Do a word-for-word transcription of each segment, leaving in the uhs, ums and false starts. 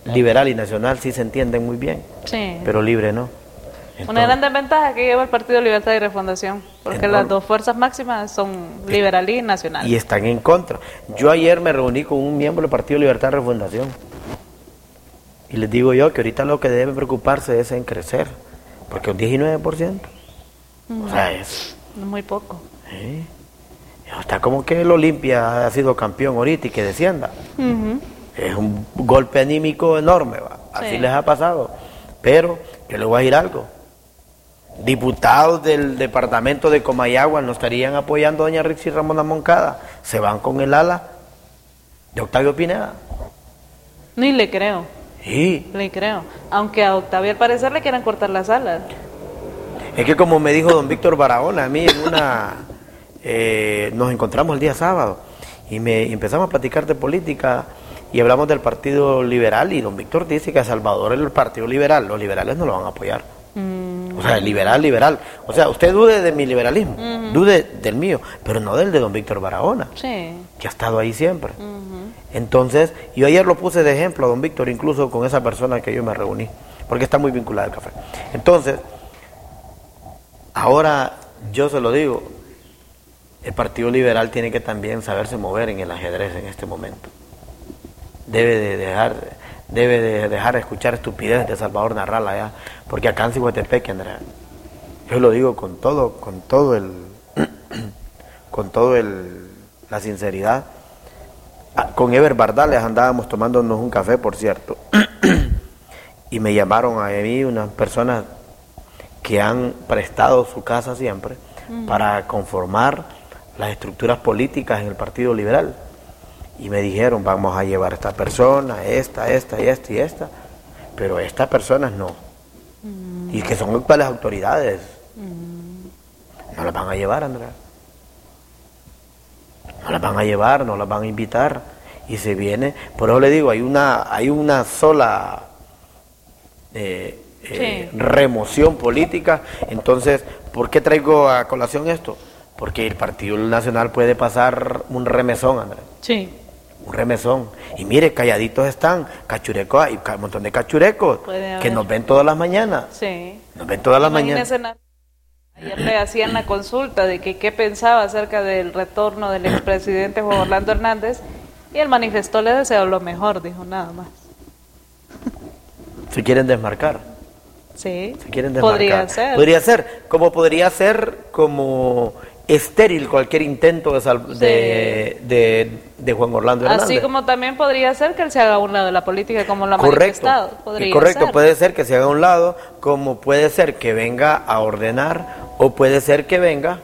Liberal y nacional sí se entienden muy bien, sí. pero libre no. Entonces, una gran desventaja que lleva el Partido Libertad y Refundación, porque entonces, las dos fuerzas máximas son liberal y nacional. Y están en contra. Yo ayer me reuní con un miembro del Partido Libertad y Refundación. Y les digo yo que ahorita lo que debe preocuparse es en crecer, porque un diecinueve por ciento. Mm. O sea, es... muy poco. ¿Sí? Está como que el Olimpia ha sido campeón ahorita y que descienda. Uh-huh. Es un golpe anímico enorme, ¿va? Así sí. Les ha pasado. Pero yo le voy a decir algo. Diputados del departamento de Comayagua no estarían apoyando a doña Rixi Ramona Moncada. Se van con el ala de Octavio Pineda. Ni le creo. Sí. Le creo. Aunque a Octavio al parecer le quieran cortar las alas. Es que como me dijo don Víctor Barahona, a mí en una... Eh, nos encontramos el día sábado y me y empezamos a platicar de política y hablamos del Partido Liberal y don Víctor dice que a Salvador el Partido Liberal, los liberales no lo van a apoyar. Mm. O sea, el liberal, liberal. O sea, usted dude de mi liberalismo, uh-huh. dude del mío, pero no del de don Víctor Barahona, sí. que ha estado ahí siempre. Uh-huh. Entonces, yo ayer lo puse de ejemplo a don Víctor, incluso con esa persona que yo me reuní, porque está muy vinculada al café. Entonces, ahora yo se lo digo, el Partido Liberal tiene que también saberse mover en el ajedrez en este momento. Debe de dejar, debe de dejar de escuchar estupideces de Salvador Narrala allá, porque acá en Cihuatepec, Andrea, yo lo digo con todo, con todo el, con todo el, la sinceridad. Con Ever Bardales andábamos tomándonos un café, por cierto, y me llamaron a mí unas personas que han prestado su casa siempre mm. para conformar las estructuras políticas en el Partido Liberal, y me dijeron, vamos a llevar a esta persona, esta, esta, y esta, y esta, pero estas personas no, mm. y que son actuales autoridades, mm. no las van a llevar, Andrea, no las van a llevar, no las van a invitar, y se viene, por eso le digo, hay una, hay una sola eh, eh, sí. remoción política. Entonces, ¿por qué traigo a colación esto? Porque el Partido Nacional puede pasar un remesón, Andrés. Sí. Un remesón. Y mire, calladitos están, cachurecos, hay un montón de cachurecos que nos ven todas las mañanas. Sí. Nos ven todas las mañanas. Ayer le hacían la consulta de que qué pensaba acerca del retorno del expresidente Juan Orlando Hernández, y él manifestó, le deseo lo mejor, dijo, nada más. ¿Se quieren desmarcar? Sí. ¿Se quieren desmarcar? Podría ser. Podría ser, como podría ser como estéril cualquier intento de, sal, sí. de, de, de Juan Orlando Hernández. Así como también podría ser que él se haga a un lado de la política, como lo ha correcto, manifestado. Podría correcto, ser. Puede ser que se haga a un lado, como puede ser que venga a ordenar, o puede ser que venga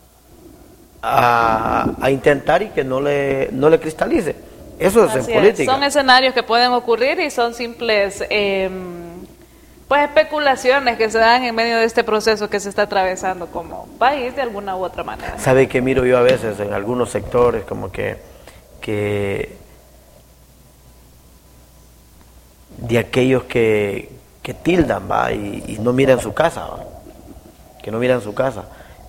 a, a intentar y que no le, no le cristalice. Eso es Así en política. Es. Son escenarios que pueden ocurrir y son simples... Eh, pues especulaciones que se dan en medio de este proceso que se está atravesando como país de alguna u otra manera. ¿Sabe qué miro yo a veces en algunos sectores como que, que de aquellos que, que tildan, va, y, y no miran su casa, va, que no miran su casa?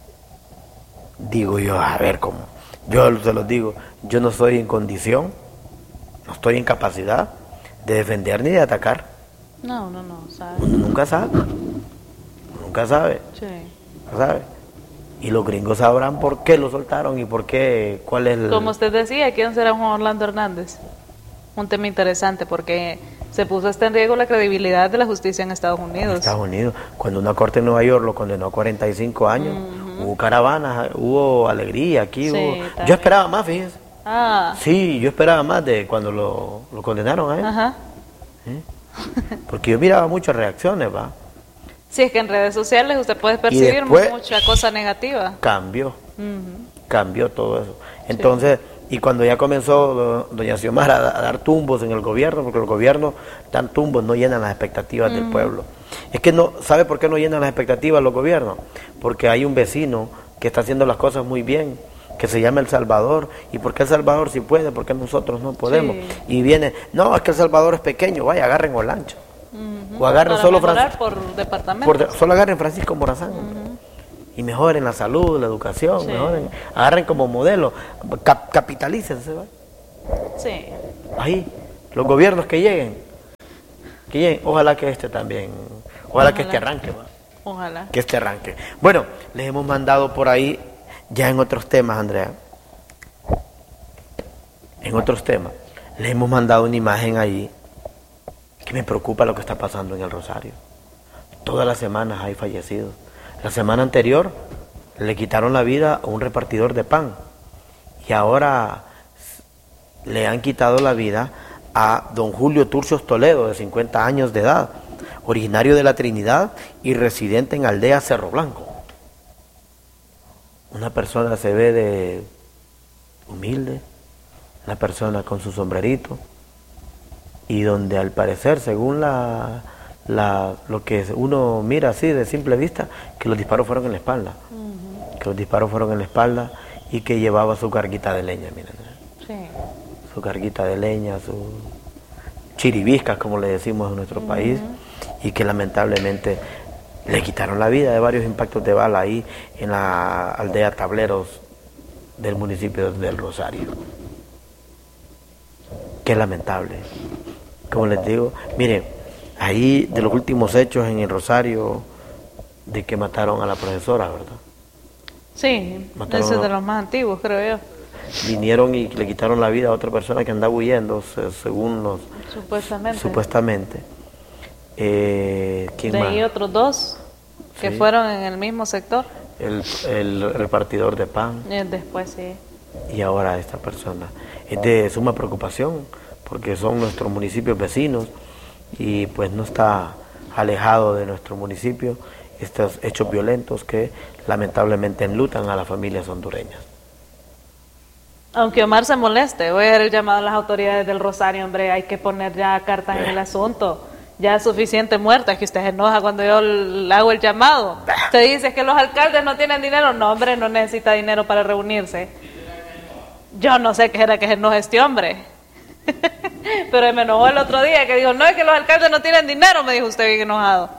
Digo yo, a ver cómo, yo se los digo, yo no estoy en condición, no estoy en capacidad de defender ni de atacar. No, no, no, sabe. Uno nunca sabe, nunca sabe, sí. no sabe. Y los gringos sabrán por qué lo soltaron y por qué, cuál es el... Como usted decía, ¿quién será Juan Orlando Hernández? Un tema interesante porque se puso hasta en riesgo la credibilidad de la justicia en Estados Unidos. En Estados Unidos, cuando una corte en Nueva York lo condenó a cuarenta y cinco años, uh-huh. hubo caravanas, hubo alegría, aquí sí, hubo... También. Yo esperaba más, fíjese. Ah. Sí, yo esperaba más de cuando lo, lo condenaron a él. Ajá. ¿Sí? Porque yo miraba muchas reacciones, va. Sí, es que en redes sociales usted puede percibir mucha cosa negativa. Cambió, uh-huh. cambió todo eso. Entonces, sí. y cuando ya comenzó doña Xiomara a, a dar tumbos en el gobierno, porque los gobiernos dan tumbos, no llenan las expectativas uh-huh. del pueblo. Es que no, ¿sabe por qué no llenan las expectativas los gobiernos? Porque hay un vecino que está haciendo las cosas muy bien, que se llama El Salvador, y porque El Salvador sí puede, porque nosotros no podemos, sí. y viene, no, es que El Salvador es pequeño, vaya, agarren Olancho, uh-huh. o agarren Para solo Francisco, por departamento, por, solo agarren Francisco Morazán, uh-huh. y mejoren la salud, la educación, sí. mejoren, agarren como modelo, cap, capitalícense, ¿va? Sí. Ahí, los gobiernos que lleguen, Guillén, ojalá que este también, ojalá, ojalá. que este arranque, ¿va? Ojalá. Que este arranque. Bueno, les hemos mandado por ahí, ya en otros temas, Andrea, en otros temas, les hemos mandado una imagen ahí que me preocupa lo que está pasando en el Rosario. Todas las semanas hay fallecidos. La semana anterior le quitaron la vida a un repartidor de pan y ahora le han quitado la vida a don Julio Turcios Toledo, de cincuenta años de edad, originario de la Trinidad y residente en Aldea Cerro Blanco. Una persona se ve de humilde, una persona con su sombrerito, y donde al parecer, según la, la lo que uno mira así de simple vista, que los disparos fueron en la espalda, uh-huh. que los disparos fueron en la espalda y que llevaba su carguita de leña, miren, sí. su carguita de leña, sus chiribiscas, como le decimos en nuestro uh-huh. país, y que lamentablemente le quitaron la vida de varios impactos de bala ahí en la aldea Tableros del municipio del Rosario. Qué lamentable. Como les digo, miren, ahí de los últimos hechos en el Rosario de que mataron a la profesora, ¿verdad? Sí, mataron ese es de los más antiguos, creo yo. Vinieron y le quitaron la vida a otra persona que andaba huyendo, según los... Supuestamente. Supuestamente. Eh, ¿quién de más? ahí otros dos que sí. fueron en el mismo sector. El, el repartidor de pan. Y después sí. Y ahora esta persona. Es de suma preocupación porque son nuestros municipios vecinos y pues no está alejado de nuestro municipio estos hechos violentos que lamentablemente enlutan a las familias hondureñas. Aunque Omar se moleste, voy a dar el llamado a las autoridades del Rosario, hombre, hay que poner ya cartas eh. en el asunto. Ya es suficiente muerta, es que usted se enoja cuando yo le hago el llamado. Usted dice que los alcaldes no tienen dinero. No, hombre, no necesita dinero para reunirse. Yo no sé qué era que se enoja este hombre. Pero me enojó el otro día que dijo, no, es que los alcaldes no tienen dinero, me dijo usted bien enojado.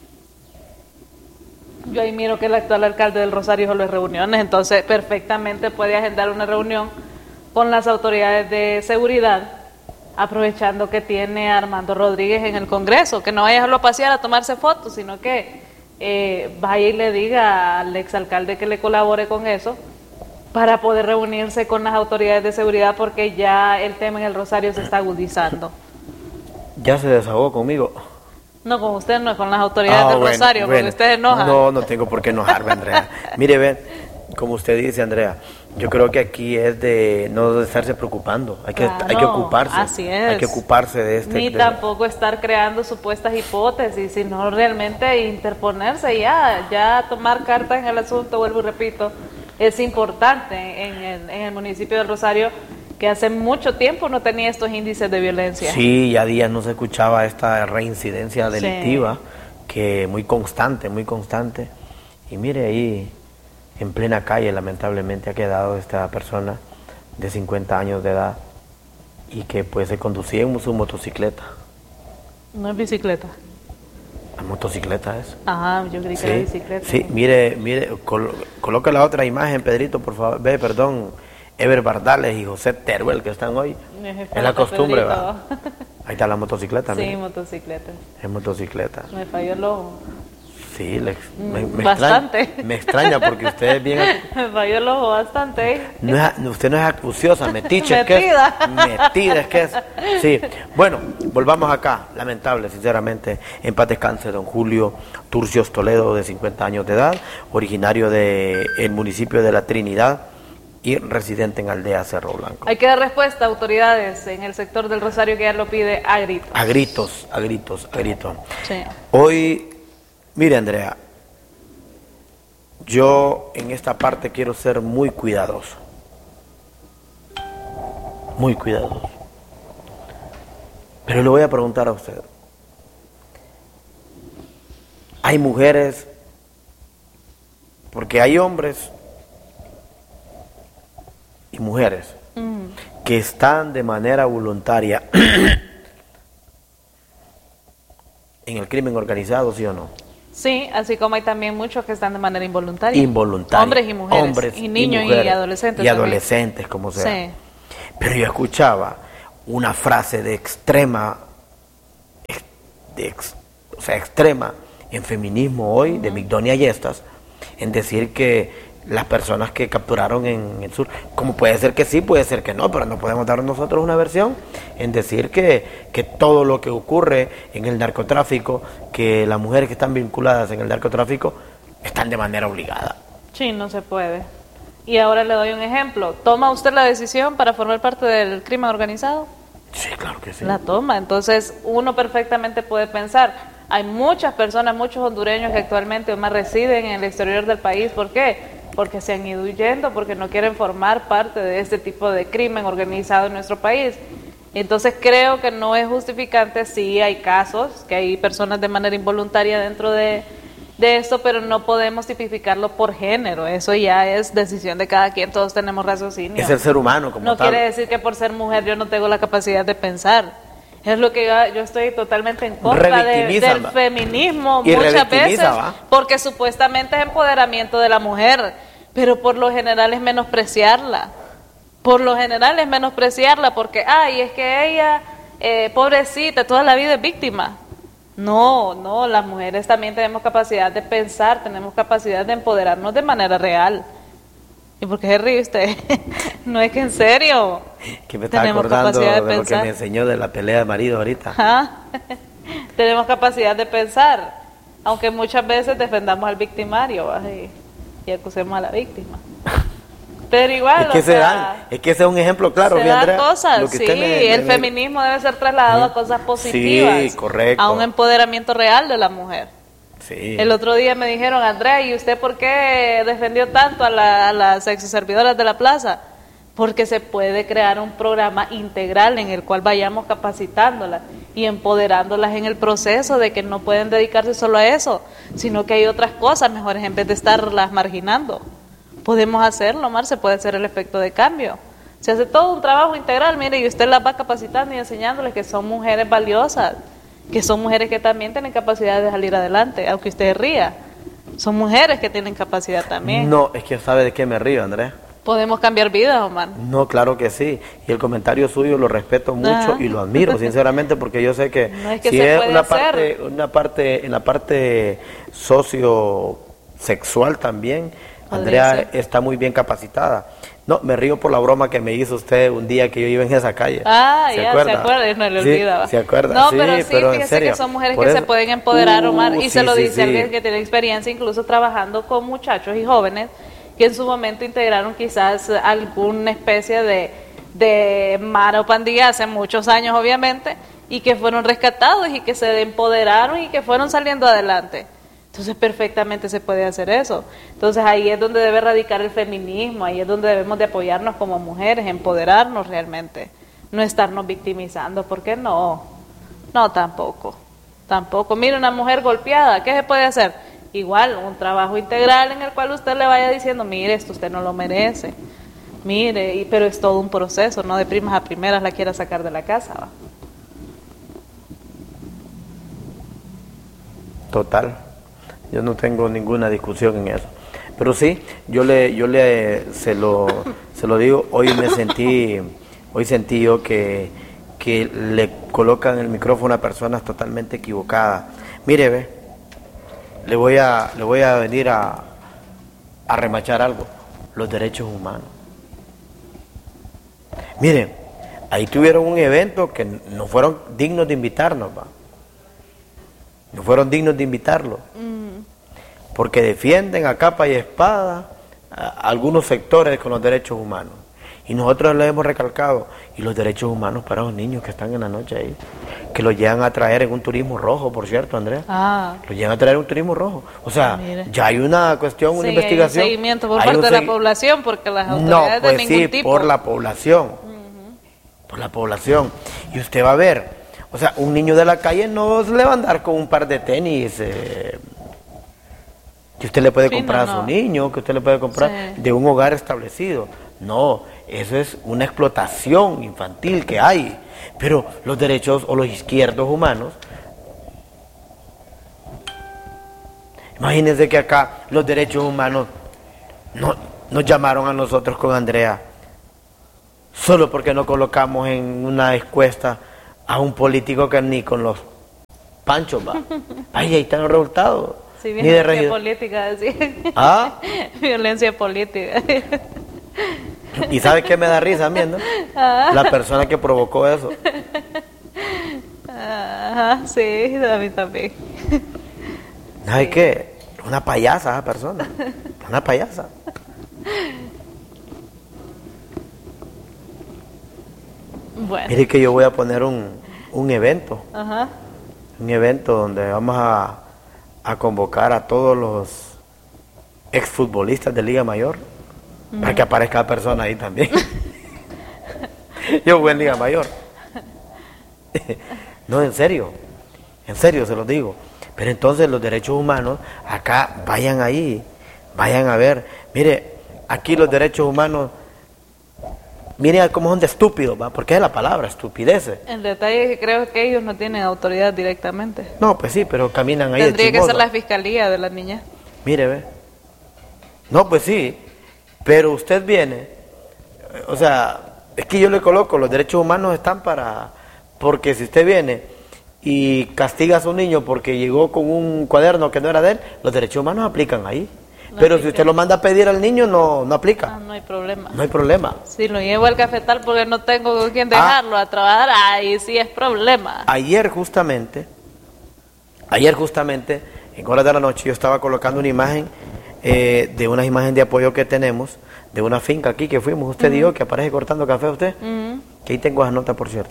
Yo ahí miro que el actual alcalde del Rosario solo es reuniones, entonces perfectamente puede agendar una reunión con las autoridades de seguridad, aprovechando que tiene a Armando Rodríguez en el Congreso, que no vaya solo a pasear a tomarse fotos, sino que eh, vaya y le diga al exalcalde que le colabore con eso, para poder reunirse con las autoridades de seguridad, porque ya el tema en el Rosario se está agudizando. ¿Ya se desahogó conmigo? No, con usted no, con las autoridades ah, del bueno, Rosario, bueno. porque usted enoja. No, no tengo por qué enojarme, Andrea. Mire, ven, como usted dice, Andrea, yo creo que aquí es de no de estarse preocupando, hay que, claro, hay que ocuparse. Así es. Hay que ocuparse de este. Ni de... tampoco estar creando supuestas hipótesis, sino realmente interponerse ya, ya tomar cartas en el asunto, vuelvo y repito. Es importante en el, en el municipio del Rosario, que hace mucho tiempo no tenía estos índices de violencia. Sí, ya días no se escuchaba esta reincidencia delictiva, sí. que muy constante, muy constante. Y mire ahí, en plena calle, lamentablemente ha quedado esta persona de cincuenta años de edad y que pues se conducía en su motocicleta. ¿No es bicicleta? La motocicleta es. Ajá, yo creí que sí, era bicicleta. Sí, mire, mire, col coloca la otra imagen, Pedrito, por favor. Ve, perdón, Ever Bardales y José Teruel que están hoy. Es la costumbre, ¿verdad? Ahí está la motocicleta, sí, mire. motocicleta. Es motocicleta. Me falló el ojo. Sí, le, me, me bastante. Extraña, me extraña porque usted es bien... Me falló el ojo bastante. No es, usted no es acuciosa, metiche es que es. Metida es que es. Sí, bueno, volvamos acá. Lamentable, sinceramente, en paz descanse don Julio Turcios Toledo, de cincuenta años de edad, originario del municipio de La Trinidad y residente en Aldea Cerro Blanco. Hay que dar respuesta a autoridades en el sector del Rosario que ya lo pide a gritos. A gritos, a gritos, a gritos. Sí. Hoy... Mire, Andrea, yo en esta parte quiero ser muy cuidadoso, muy cuidadoso. Pero le voy a preguntar a usted, ¿hay mujeres? Porque hay hombres y mujeres mm. que están de manera voluntaria en el crimen organizado, ¿sí o no? Sí, así como hay también muchos que están de manera involuntaria. Involuntaria. Hombres y mujeres. Hombres y niños y, mujeres, y adolescentes. Y adolescentes, también. Como sea. Sí. Pero yo escuchaba una frase de extrema de ex, o sea, extrema en feminismo hoy, uh-huh. de Migdonia Yestas, en decir que las personas que capturaron en el sur, como puede ser que sí, puede ser que no, pero no podemos dar nosotros una versión en decir que, que todo lo que ocurre en el narcotráfico, que las mujeres que están vinculadas en el narcotráfico están de manera obligada. Sí, no se puede. Y ahora le doy un ejemplo. ¿Toma usted la decisión para formar parte del crimen organizado? Sí, claro que sí. La toma. Entonces, uno perfectamente puede pensar, hay muchas personas, muchos hondureños que actualmente más residen en el exterior del país. ¿Por qué? Porque se han ido huyendo, porque no quieren formar parte de este tipo de crimen organizado en nuestro país. Entonces creo que no es justificante, sí hay casos, que hay personas de manera involuntaria dentro de, de esto, pero no podemos tipificarlo por género, eso ya es decisión de cada quien, todos tenemos raciocinio. Es el ser humano como no tal. No quiere decir que por ser mujer yo no tengo la capacidad de pensar. Es lo que yo, yo estoy totalmente en contra de, del feminismo y muchas veces, ¿va? Porque supuestamente es empoderamiento de la mujer, pero por lo general es menospreciarla. Por lo general es menospreciarla porque, ay, es que ella, eh, pobrecita, toda la vida es víctima. No, no, las mujeres también tenemos capacidad de pensar, tenemos capacidad de empoderarnos de manera real. ¿Y por qué se ríe usted? No es que en serio. Que me está acordando de, de lo que me enseñó de la pelea de marido ahorita. Ajá. Tenemos capacidad de pensar, aunque muchas veces defendamos al victimario y, y acusemos a la víctima. Pero igual, es que, o sea, dan, es que ese es un ejemplo claro. Se dan cosas, lo que sí, me, el me, feminismo debe ser trasladado ¿sí? a cosas positivas, sí, correcto. A un empoderamiento real de la mujer. Sí. El otro día me dijeron, Andrea, ¿y usted por qué defendió tanto a, la, a las sexoservidoras de la plaza? Porque se puede crear un programa integral en el cual vayamos capacitándolas y empoderándolas en el proceso de que no pueden dedicarse solo a eso, sino que hay otras cosas mejores en vez de estarlas marginando. Podemos hacerlo, Mar, se puede hacer el efecto de cambio. Se hace todo un trabajo integral, mire, y usted las va capacitando y enseñándoles que son mujeres valiosas, que son mujeres que también tienen capacidad de salir adelante, aunque usted ría. Son mujeres que tienen capacidad también. No, es que sabe de qué me río, Andrés. Podemos cambiar vidas, Omar. No, claro que sí. Y el comentario suyo lo respeto mucho Ajá. y lo admiro, sinceramente, porque yo sé que, no es que si se es puede una hacer. parte, una parte, en la parte sociosexual también, Andrea está muy bien capacitada. No, me río por la broma que me hizo usted un día que yo iba en esa calle. Ah, ¿Se ya, acuerda? se acuerda, no le sí, olvidaba. ¿Se acuerda? No, sí, pero sí, pero fíjese en serio, que son mujeres por que eso, se pueden empoderar, uh, Omar, y sí, se lo sí, dice sí. alguien que tiene experiencia incluso trabajando con muchachos y jóvenes que en su momento integraron quizás alguna especie de, de mara o pandilla hace muchos años, obviamente, y que fueron rescatados y que se empoderaron y que fueron saliendo adelante. Entonces perfectamente se puede hacer eso. Entonces ahí es donde debe radicar el feminismo, ahí es donde debemos de apoyarnos como mujeres, empoderarnos realmente, no estarnos victimizando, ¿por qué no? No, tampoco, tampoco. Mire, una mujer golpeada, ¿qué se puede hacer? Igual, un trabajo integral en el cual usted le vaya diciendo, mire, esto usted no lo merece, mire, y, pero es todo un proceso, no de primas a primeras la quiera sacar de la casa, ¿va? Total. Yo no tengo ninguna discusión en eso. Pero sí, yo le yo le se lo se lo digo, hoy me sentí hoy sentí yo que que le colocan el micrófono a personas totalmente equivocadas. Mire, ve, le voy a le voy a venir a a remachar algo, los derechos humanos. Miren, ahí tuvieron un evento que no fueron dignos de invitarnos, va. No fueron dignos de invitarlo. Mm. Porque defienden a capa y espada a algunos sectores con los derechos humanos. Y nosotros le hemos recalcado, y los derechos humanos para los niños que están en la noche ahí, que los llegan a traer en un turismo rojo, por cierto, Andrea. Ah. Los llegan a traer en un turismo rojo. O sea, Mire. ya hay una cuestión, una sí, investigación. Hay un seguimiento por parte de la población, porque las autoridades no, pues de ningún sí, tipo. por la población. Uh-huh. Por la población. Y usted va a ver, o sea, un niño de la calle no se le va a andar con un par de tenis eh, que usted le puede sí, comprar no, a su no. niño, que usted le puede comprar sí. de un hogar establecido. No, eso es una explotación infantil que hay. Pero los derechos o los izquierdos humanos, imagínense que acá los derechos humanos no, nos llamaron a nosotros con Andrea solo porque no colocamos en una encuesta a un político que ni con los Pancho, va. Ay, ahí están los resultados. Sí, Ni de regidor. política, decía. ¿Ah? Violencia política. ¿Y sabes qué me da risa a mí, no? Ah. La persona que provocó eso. Ajá, sí, a mí también. ¿Sabes sí. qué? Una payasa esa persona. Una payasa. Bueno. Mire que yo voy a poner un, un evento. Ajá. Un evento donde vamos a, a convocar a todos los exfutbolistas de Liga Mayor. Uh-huh. Para que aparezca la persona ahí también. Yo voy en Liga Mayor. No, en serio. En serio se los digo. Pero entonces los derechos humanos, acá vayan ahí. Vayan a ver. Mire, aquí los derechos humanos, miren cómo son de estúpidos, ¿va? Porque es la palabra, estupideces. El detalle es que creo que ellos no tienen autoridad directamente. No, pues sí, pero caminan ahí. Tendría que ser la fiscalía de la niña. Mire, ve. No, pues sí, pero usted viene, o sea, es que yo le coloco, los derechos humanos están para, porque si usted viene y castiga a su niño porque llegó con un cuaderno que no era de él, los derechos humanos aplican ahí. No pero aplica. Si usted lo manda a pedir al niño, no, no aplica. Ah, no hay problema. No hay problema. Si lo llevo al cafetal porque no tengo con quién dejarlo ah, a trabajar, ahí sí es problema. Ayer justamente, ayer justamente, en horas de la noche, yo estaba colocando una imagen, eh, de una imagen de apoyo que tenemos, de una finca aquí que fuimos, usted uh-huh. dijo que aparece cortando café usted, uh-huh. que ahí tengo esa nota, por cierto.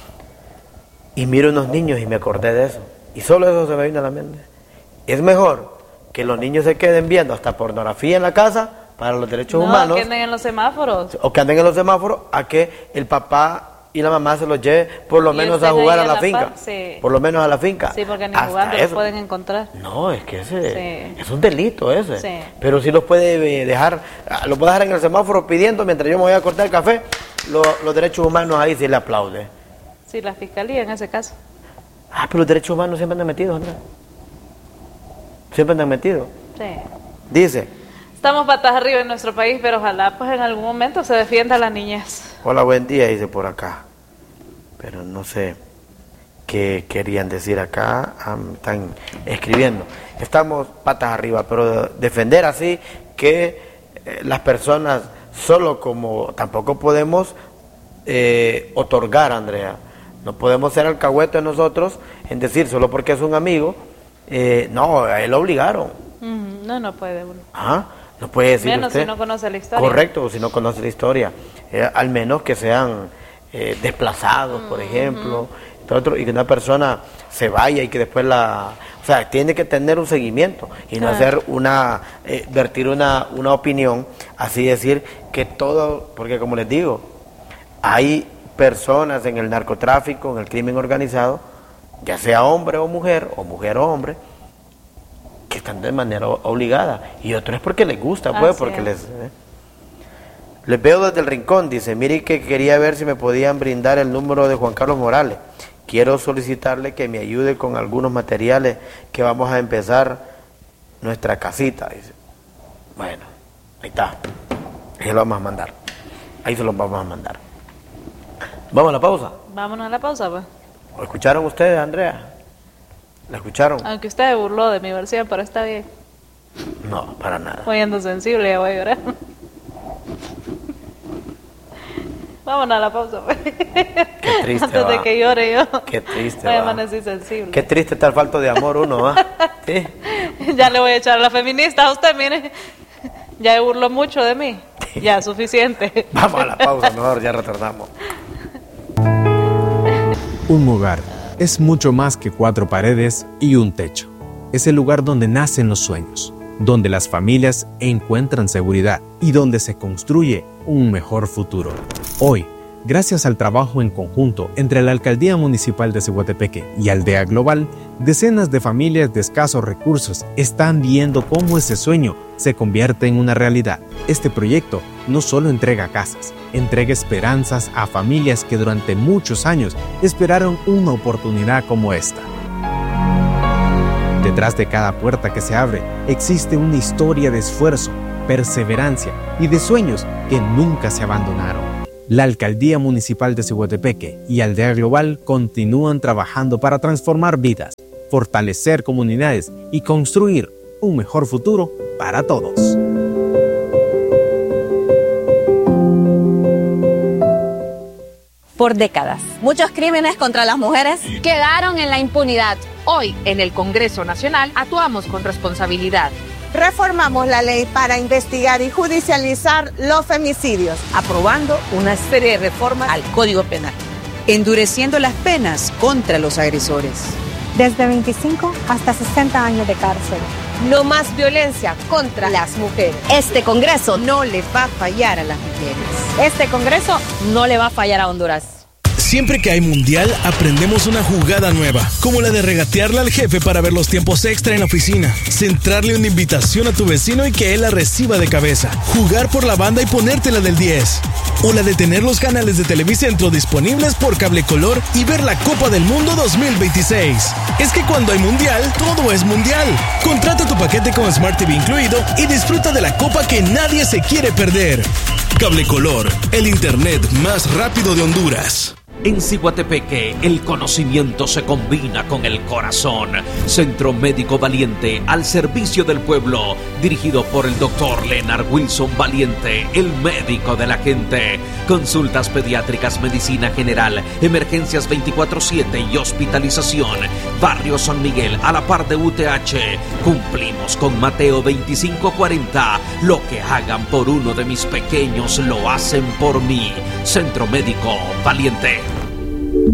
Y miro unos niños y me acordé de eso. Y solo eso se me vino a la mente. Es mejor que los niños se queden viendo hasta pornografía en la casa para los derechos no, humanos. que anden en los semáforos. O que anden en los semáforos a que el papá y la mamá se los lleve por lo menos a jugar a la, la finca. Sí. Por lo menos a la finca. Sí, porque ni jugando los pueden encontrar. No, es que ese sí. es un delito ese. Sí. Pero si los puede dejar, los puede dejar en el semáforo pidiendo mientras yo me voy a cortar el café, lo, los derechos humanos ahí sí le aplaude. Sí, la fiscalía en ese caso. Ah, pero los derechos humanos siempre andan metidos, Andrés. Siempre andan metidos. Sí. Dice. Estamos patas arriba en nuestro país, pero ojalá pues en algún momento se defienda a las niñas. Hola, buen día, dice por acá. Pero no sé qué querían decir acá. Ah, están escribiendo. Estamos patas arriba, pero defender así que eh, las personas solo como tampoco podemos eh, otorgar, Andrea. No podemos ser alcahuetes nosotros en decir solo porque es un amigo. Eh, no, a él lo obligaron. Mm, no, no puede uno. Ajá. No puede decir menos usted. si no conoce la historia. Correcto, si no conoce la historia. Eh, al menos que sean eh, desplazados, por mm-hmm. ejemplo, otro, y que una persona se vaya y que después la... O sea, tiene que tener un seguimiento y no claro. hacer una... Eh, vertir una, una opinión, así decir que todo... Porque como les digo, hay personas en el narcotráfico, en el crimen organizado, ya sea hombre o mujer, o mujer o hombre, que están de manera obligada, y otro es porque les gusta, pues, Así porque es. les... Eh. Les veo desde el rincón, dice, mire que quería ver si me podían brindar el número de Juan Carlos Morales. Quiero solicitarle que me ayude con algunos materiales que vamos a empezar nuestra casita, dice. Bueno, ahí está, ahí lo vamos a mandar, ahí se los vamos a mandar. ¿Vamos a la pausa? Vámonos a la pausa, pues. ¿Lo escucharon ustedes, Andrea? ¿La escucharon? Aunque usted se burló de mi versión, pero está bien. No, para nada. Voy ando sensible, ya voy a llorar. Vámonos a la pausa, pues. Qué triste, Antes va. de que llore yo. Qué triste, voy a va. amanecer sensible. Qué triste está el falto de amor uno, ¿va? ¿Sí? Ya le voy a echar a la feminista a usted, mire. Ya se burló mucho de mí. Ya, suficiente. Vamos a la pausa, mejor, ya retornamos. Un hogar es mucho más que cuatro paredes y un techo. Es el lugar donde nacen los sueños, donde las familias encuentran seguridad y donde se construye un mejor futuro. Hoy, gracias al trabajo en conjunto entre la Alcaldía Municipal de Ciguatepeque y Aldea Global, decenas de familias de escasos recursos están viendo cómo ese sueño se convierte en una realidad. Este proyecto no solo entrega casas, entrega esperanzas a familias que durante muchos años esperaron una oportunidad como esta. Detrás de cada puerta que se abre existe una historia de esfuerzo, perseverancia y de sueños que nunca se abandonaron. La Alcaldía Municipal de Ciguatepeque y Aldea Global continúan trabajando para transformar vidas, fortalecer comunidades y construir un mejor futuro para todos. Por décadas, muchos crímenes contra las mujeres quedaron en la impunidad. Hoy, en el Congreso Nacional, actuamos con responsabilidad. Reformamos la ley para investigar y judicializar los femicidios, aprobando una serie de reformas al Código Penal, endureciendo las penas contra los agresores. Desde veinticinco hasta sesenta años de cárcel. No más violencia contra las mujeres. Este Congreso no le va a fallar a las mujeres. Este Congreso no le va a fallar a Honduras. Siempre que hay mundial, aprendemos una jugada nueva, como la de regatearle al jefe para ver los tiempos extra en la oficina, centrarle una invitación a tu vecino y que él la reciba de cabeza, jugar por la banda y ponértela del diez, o la de tener los canales de Televicentro disponibles por Cable Color y ver la Copa del Mundo dos mil veintiséis. Es que cuando hay mundial, todo es mundial. Contrata tu paquete con Smart T V incluido y disfruta de la copa que nadie se quiere perder. Cable Color, el internet más rápido de Honduras. En Ciguatepeque, el conocimiento se combina con el corazón. Centro Médico Valiente, al servicio del pueblo, dirigido por el doctor Leonard Wilson Valiente, el médico de la gente. Consultas pediátricas, medicina general, emergencias veinticuatro siete y hospitalización. Barrio San Miguel, a la par de U T H. Cumplimos con Mateo veinticinco cuarenta. Lo que hagan por uno de mis pequeños, lo hacen por mí. Centro Médico Valiente.